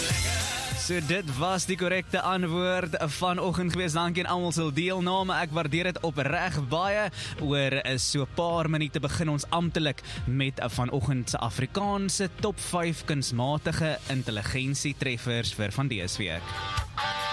So dit was die korrekte antwoord vanoggend gewees. Dankie aan almal se deelname. Ek waardeer dit opreg baie. Oor so 'n paar minute begin ons amptelik met vanoggend se Afrikaanse top 5 kunsmatige intelligensietreffers vir van dese week.